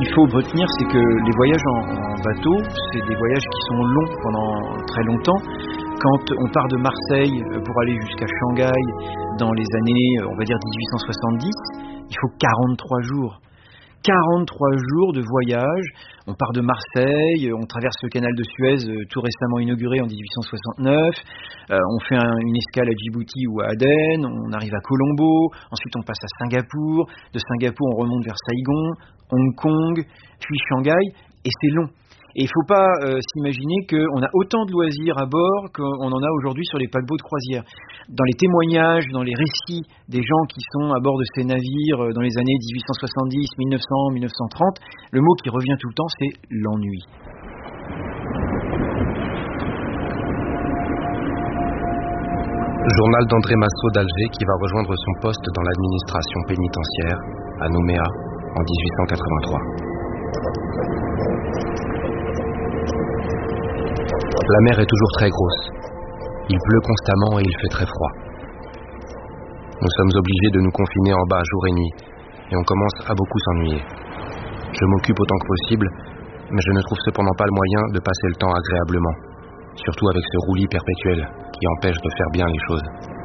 qu'il faut retenir, c'est que les voyages en bateau, c'est des voyages qui sont longs pendant très longtemps. Quand on part de Marseille pour aller jusqu'à Shanghai dans les années, on va dire 1870, il faut 43 jours. 43 jours de voyage, on part de Marseille, on traverse le canal de Suez tout récemment inauguré en 1869, on fait une escale à Djibouti ou à Aden, on arrive à Colombo, ensuite on passe à Singapour, de Singapour on remonte vers Saigon, Hong Kong, puis Shanghai, et c'est long. Et il ne faut pas s'imaginer qu'on a autant de loisirs à bord qu'on en a aujourd'hui sur les paquebots de croisière. Dans les témoignages, dans les récits des gens qui sont à bord de ces navires dans les années 1870, 1900, 1930, le mot qui revient tout le temps, c'est l'ennui. Journal d'André Massot d'Alger qui va rejoindre son poste dans l'administration pénitentiaire à Nouméa en 1883. La mer est toujours très grosse. Il pleut constamment et il fait très froid. Nous sommes obligés de nous confiner en bas jour et nuit, et on commence à beaucoup s'ennuyer. Je m'occupe autant que possible, mais je ne trouve cependant pas le moyen de passer le temps agréablement, surtout avec ce roulis perpétuel qui empêche de faire bien les choses.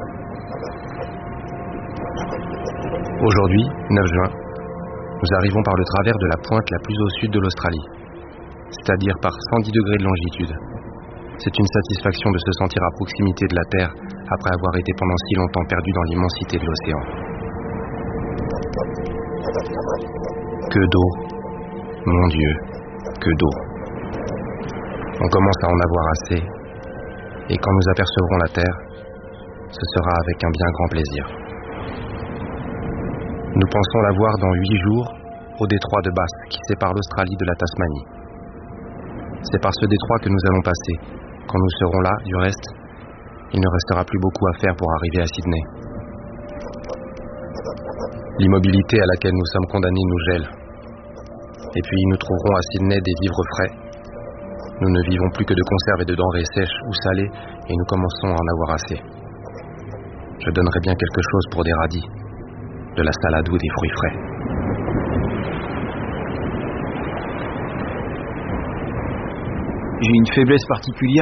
Aujourd'hui, 9 juin, nous arrivons par le travers de la pointe la plus au sud de l'Australie, c'est-à-dire par 110 degrés de longitude. C'est une satisfaction de se sentir à proximité de la Terre après avoir été pendant si longtemps perdu dans l'immensité de l'océan. Que d'eau, mon Dieu, que d'eau. On commence à en avoir assez, et quand nous apercevrons la Terre, ce sera avec un bien grand plaisir. Nous pensons la voir dans 8 jours au détroit de Bass qui sépare l'Australie de la Tasmanie. C'est par ce détroit que nous allons passer. Quand nous serons là, du reste, il ne restera plus beaucoup à faire pour arriver à Sydney. L'immobilité à laquelle nous sommes condamnés nous gèle. Et puis nous trouverons à Sydney des vivres frais. Nous ne vivons plus que de conserves et de denrées sèches ou salées, et nous commençons à en avoir assez. Je donnerais bien quelque chose pour des radis, de la salade ou des fruits frais. J'ai une faiblesse particulière